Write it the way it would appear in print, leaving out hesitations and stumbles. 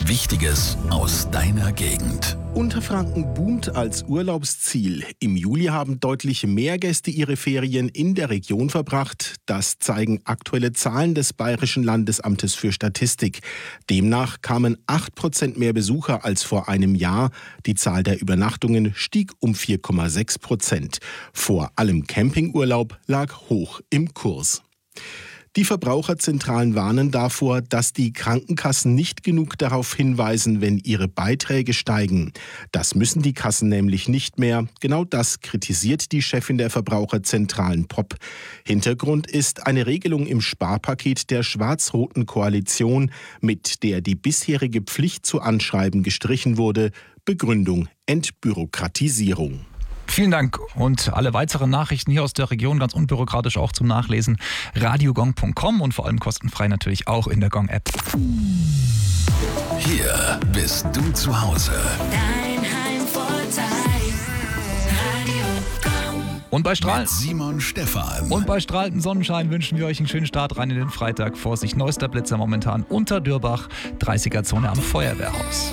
Wichtiges aus deiner Gegend. Unterfranken boomt als Urlaubsziel. Im Juli haben deutlich mehr Gäste ihre Ferien in der Region verbracht. Das zeigen aktuelle Zahlen des Bayerischen Landesamtes für Statistik. Demnach kamen 8% mehr Besucher als vor einem Jahr. Die Zahl der Übernachtungen stieg um 4,6%. Vor allem Campingurlaub lag hoch im Kurs. Die Verbraucherzentralen warnen davor, dass die Krankenkassen nicht genug darauf hinweisen, wenn ihre Beiträge steigen. Das müssen die Kassen nämlich nicht mehr. Genau das kritisiert die Chefin der Verbraucherzentralen POP. Hintergrund ist eine Regelung im Sparpaket der schwarz-roten Koalition, mit der die bisherige Pflicht zu Anschreiben gestrichen wurde. Begründung: Entbürokratisierung. Vielen Dank und alle weiteren Nachrichten hier aus der Region ganz unbürokratisch auch zum Nachlesen. radiogong.com und vor allem kostenfrei natürlich auch in der Gong-App. Hier bist du zu Hause. Dein Heimvorteil. Radio Gong. Und bei Mit Simon Stephan. Und bei strahlendem Sonnenschein wünschen wir euch einen schönen Start rein in den Freitag. Vorsicht, neuester Blitzer momentan unter Dürbach, 30er-Zone am Feuerwehrhaus.